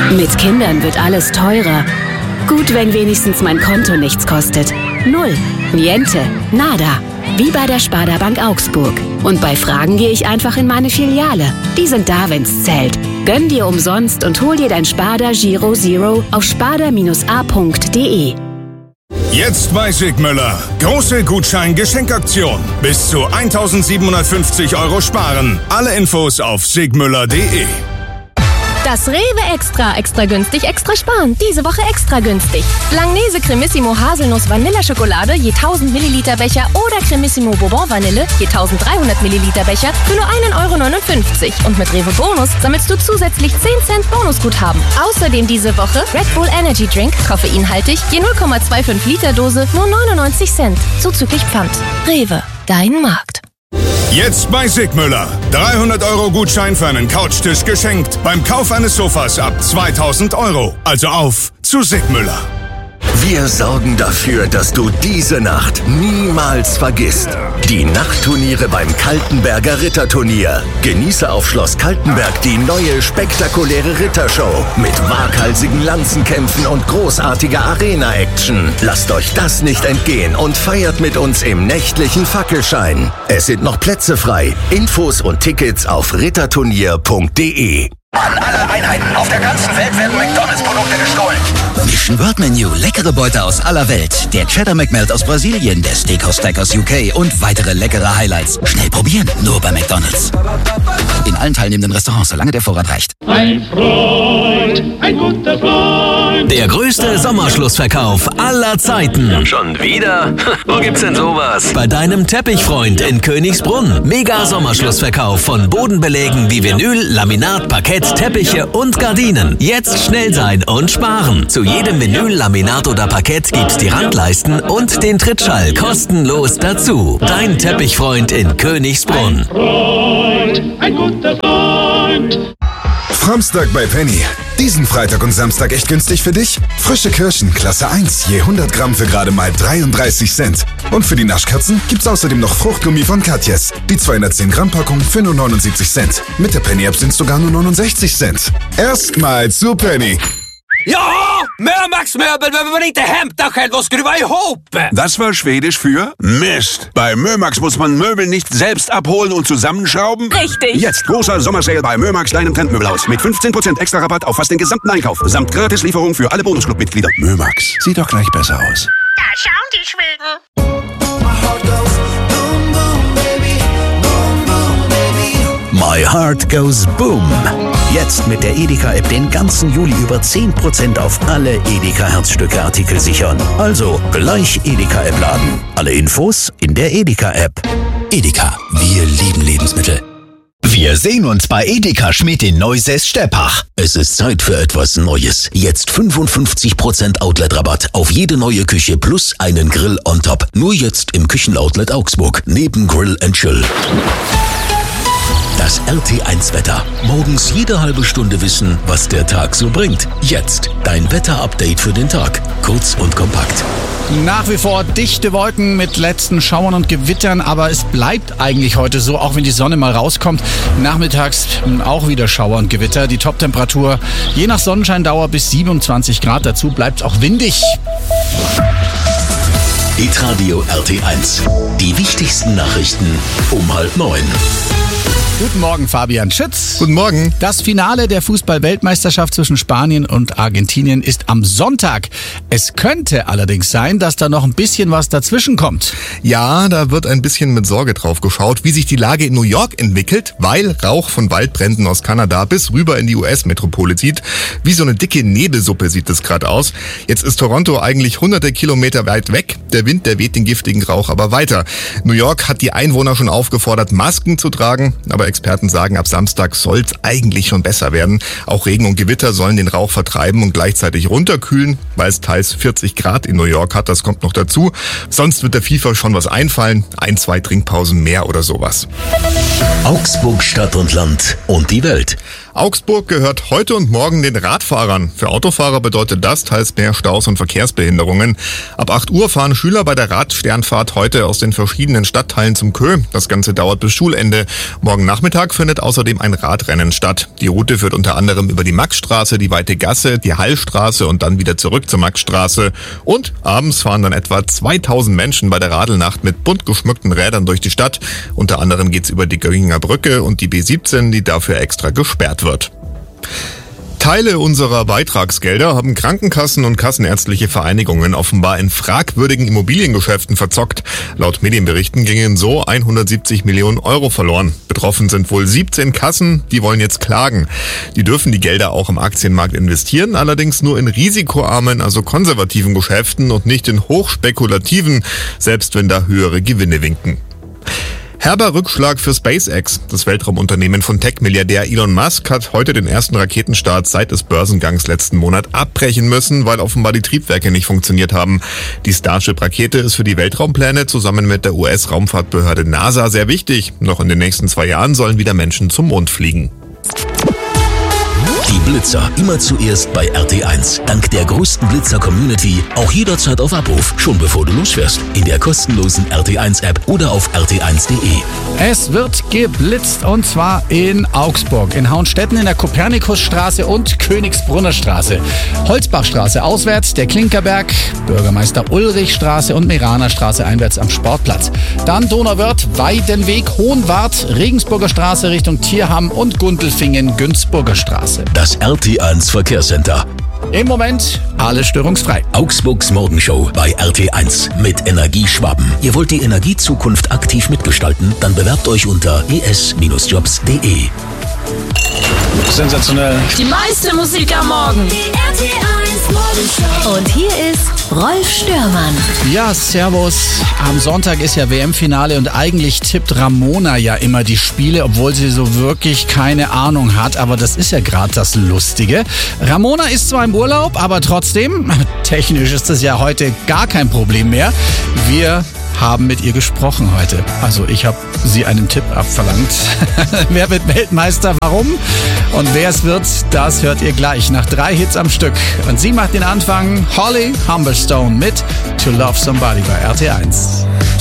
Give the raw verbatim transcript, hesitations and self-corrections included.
Mit Kindern wird alles teurer. Gut, wenn wenigstens mein Konto nichts kostet. Null. Niente. Nada. Wie bei der Sparda Bank Augsburg. Und bei Fragen gehe ich einfach in meine Filiale. Die sind da, wenn's zählt. Gönn dir umsonst und hol dir dein Sparda Giro Zero auf sparda a punkt de. Jetzt bei Sigmüller. Große Gutschein-Geschenkaktion. Bis zu eintausendsiebenhundertfünfzig Euro sparen. Alle Infos auf sigmüller punkt de. Das Rewe Extra. Extra günstig, extra sparen. Diese Woche extra günstig. Langnese Cremissimo Haselnuss Vanilleschokolade je tausend Milliliter Becher oder Cremissimo Bourbon Vanille je eintausenddreihundert Milliliter Becher für nur ein Euro neunundfünfzig. Und mit Rewe Bonus sammelst du zusätzlich zehn Cent Bonusguthaben. Außerdem diese Woche Red Bull Energy Drink, koffeinhaltig, je null Komma fünfundzwanzig Liter Dose, nur neunundneunzig Cent. Zuzüglich Pfand. Rewe, dein Markt. Jetzt bei Sigmüller. dreihundert Euro Gutschein für einen Couchtisch geschenkt. Beim Kauf eines Sofas ab zweitausend Euro. Also auf zu Sigmüller. Wir sorgen dafür, dass du diese Nacht niemals vergisst. Die Nachtturniere beim Kaltenberger Ritterturnier. Genieße auf Schloss Kaltenberg die neue spektakuläre Rittershow mit waghalsigen Lanzenkämpfen und großartiger Arena-Action. Lasst euch das nicht entgehen und feiert mit uns im nächtlichen Fackelschein. Es sind noch Plätze frei. Infos und Tickets auf ritterturnier punkt de. An alle Einheiten auf der ganzen Welt werden McDonalds-Produkte gestohlen. Mission Word Menu, leckere Beute aus aller Welt. Der Cheddar McMelt aus Brasilien, der Steakhouse Stack aus U K und weitere leckere Highlights. Schnell probieren, nur bei McDonalds. In allen teilnehmenden Restaurants, solange der Vorrat reicht. Ein Freund, ein guter Freund. Der größte Sommerschlussverkauf aller Zeiten. Schon wieder? Wo gibt's denn sowas? Bei deinem Teppichfreund in Königsbrunn. Mega Sommerschlussverkauf von Bodenbelägen wie Vinyl, Laminat, Parkett, Teppiche und Gardinen. Jetzt schnell sein und sparen. Zu jedem Vinyl, Laminat oder Parkett gibt's die Randleisten und den Trittschall kostenlos dazu. Dein Teppichfreund in Königsbrunn. Ein Freund, ein guter Freund. Samstag bei Penny. Diesen Freitag und Samstag echt günstig für dich? Frische Kirschen, Klasse eins, je hundert Gramm für gerade mal dreiunddreißig Cent. Und für die Naschkatzen gibt's außerdem noch Fruchtgummi von Katjes. Die zweihundertzehn Gramm Packung für nur neunundsiebzig Cent. Mit der Penny-App sind's sogar nur neunundsechzig Cent. Erstmal zu Penny. Ja, Mörmax Möbel, wenn wir nicht det hämta själv och skruva ihop. Das war Schwedisch für Mist. Bei Mörmax muss man Möbel nicht selbst abholen und zusammenschrauben. Richtig. Jetzt großer Sommersale bei Mörmax, deinem Trendmöbelhaus. Mit fünfzehn Prozent extra Rabatt auf fast den gesamten Einkauf. Samt Gratislieferung für alle Bonusclub-Mitglieder. Mörmax, sieht doch gleich besser aus. Da schauen die Schweden. My Heart Goes Boom. Jetzt mit der Edeka-App den ganzen Juli über zehn Prozent auf alle Edeka-Herzstücke-Artikel sichern. Also gleich Edeka-App laden. Alle Infos in der Edeka-App. Edeka, wir lieben Lebensmittel. Wir sehen uns bei Edeka Schmidt in Neusäß-Steppach. Es ist Zeit für etwas Neues. Jetzt fünfundfünfzig Prozent Outlet-Rabatt auf jede neue Küche plus einen Grill on top. Nur jetzt im Küchenoutlet Augsburg, neben Grill and Chill. Das R T eins Wetter. Morgens jede halbe Stunde wissen, was der Tag so bringt. Jetzt dein Wetter-Update für den Tag. Kurz und kompakt. Nach wie vor dichte Wolken mit letzten Schauern und Gewittern, aber es bleibt eigentlich heute so, auch wenn die Sonne mal rauskommt. Nachmittags auch wieder Schauer und Gewitter. Die Toptemperatur je nach Sonnenscheindauer bis siebenundzwanzig Grad. Dazu bleibt es auch windig. Hitradio R T eins. Die wichtigsten Nachrichten um halb neun. Guten Morgen, Fabian Schütz. Guten Morgen. Das Finale der Fußball-Weltmeisterschaft zwischen Spanien und Argentinien ist am Sonntag. Es könnte allerdings sein, dass da noch ein bisschen was dazwischen kommt. Ja, da wird ein bisschen mit Sorge drauf geschaut, wie sich die Lage in New York entwickelt, weil Rauch von Waldbränden aus Kanada bis rüber in die U S-Metropole zieht. Wie so eine dicke Nebelsuppe sieht es gerade aus. Jetzt ist Toronto eigentlich hunderte Kilometer weit weg. Der Wind, der weht den giftigen Rauch aber weiter. New York hat die Einwohner schon aufgefordert, Masken zu tragen, aber Experten sagen, ab Samstag soll es eigentlich schon besser werden. Auch Regen und Gewitter sollen den Rauch vertreiben und gleichzeitig runterkühlen, weil es teils vierzig Grad in New York hat. Das kommt noch dazu. Sonst wird der FIFA schon was einfallen. Ein, zwei Trinkpausen mehr oder sowas. Augsburg Stadt und Land und die Welt. Augsburg gehört heute und morgen den Radfahrern. Für Autofahrer bedeutet das teils mehr Staus und Verkehrsbehinderungen. Ab acht Uhr fahren Schüler bei der Radsternfahrt heute aus den verschiedenen Stadtteilen zum Kö. Das Ganze dauert bis Schulende. Morgen Nacht Nachmittag findet außerdem ein Radrennen statt. Die Route führt unter anderem über die Maxstraße, die Weite Gasse, die Hallstraße und dann wieder zurück zur Maxstraße. Und abends fahren dann etwa zweitausend Menschen bei der Radelnacht mit bunt geschmückten Rädern durch die Stadt. Unter anderem geht's über die Göringer Brücke und die B siebzehn, die dafür extra gesperrt wird. Teile unserer Beitragsgelder haben Krankenkassen und kassenärztliche Vereinigungen offenbar in fragwürdigen Immobiliengeschäften verzockt. Laut Medienberichten gingen so hundertsiebzig Millionen Euro verloren. Betroffen sind wohl siebzehn Kassen, die wollen jetzt klagen. Die dürfen die Gelder auch im Aktienmarkt investieren, allerdings nur in risikoarmen, also konservativen Geschäften und nicht in hochspekulativen, selbst wenn da höhere Gewinne winken. Herber Rückschlag für SpaceX. Das Weltraumunternehmen von Tech-Milliardär Elon Musk hat heute den ersten Raketenstart seit des Börsengangs letzten Monat abbrechen müssen, weil offenbar die Triebwerke nicht funktioniert haben. Die Starship-Rakete ist für die Weltraumpläne zusammen mit der U S-Raumfahrtbehörde NASA sehr wichtig. Noch in den nächsten zwei Jahren sollen wieder Menschen zum Mond fliegen. Die Blitzer immer zuerst bei R T eins. Dank der größten Blitzer-Community auch jederzeit auf Abruf, schon bevor du losfährst. In der kostenlosen R T eins App oder auf r t eins punkt de. Es wird geblitzt und zwar in Augsburg, in Hauenstetten, in der Kopernikusstraße und Königsbrunner Straße. Holzbachstraße auswärts, der Klinkerberg, Bürgermeister Ulrichstraße und Meraner Straße einwärts am Sportplatz. Dann Donauwörth, Weidenweg, Hohenwart, Regensburger Straße Richtung Tierham und Gundelfingen, Günzburger Straße. Das R T eins Verkehrscenter. Im Moment alles störungsfrei. Augsburgs Morgenshow bei R T eins mit Energieschwaben. Ihr wollt die Energiezukunft aktiv mitgestalten? Dann bewerbt euch unter e s jobs punkt de. Sensationell. Die meiste Musik am Morgen. Die R T eins Morgenshow. Und hier ist Rolf Störmann. Ja, servus. Am Sonntag ist ja W M-Finale und eigentlich tippt Ramona ja immer die Spiele, obwohl sie so wirklich keine Ahnung hat. Aber das ist ja gerade das Lustige. Ramona ist zwar im Urlaub, aber trotzdem, technisch ist das ja heute gar kein Problem mehr. Wir haben mit ihr gesprochen heute. Also ich habe sie einen Tipp abverlangt. Wer wird Weltmeister? Warum? Und wer es wird, das hört ihr gleich nach drei Hits am Stück. Und sie macht den Anfang. Holly Humberstone mit To Love Somebody bei R T eins.